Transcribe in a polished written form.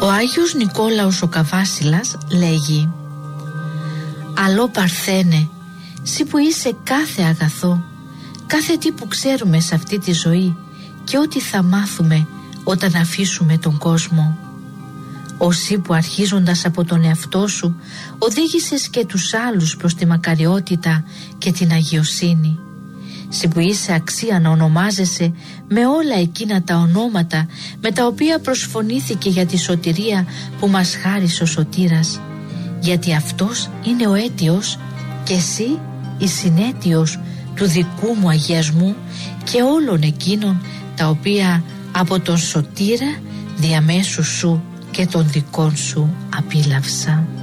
Ο Άγιος Νικόλαος ο Καβάσιλας λέγει: «Αλλό Παρθένε, σύ που είσαι κάθε αγαθό, κάθε τι που ξέρουμε σε αυτή τη ζωή και ό,τι θα μάθουμε όταν αφήσουμε τον κόσμο. Όσοι που αρχίζοντας από τον εαυτό σου οδήγησες και τους άλλους προς τη μακαριότητα και την αγιοσύνη. Συ που είσαι αξία να ονομάζεσαι με όλα εκείνα τα ονόματα με τα οποία προσφωνήθηκε για τη σωτηρία που μας χάρισε ο Σωτήρας, γιατί αυτός είναι ο αίτιος και εσύ η συναίτιος του δικού μου αγιασμού και όλων εκείνων τα οποία από τον Σωτήρα διαμέσου σου και των δικών σου απίλαυσα».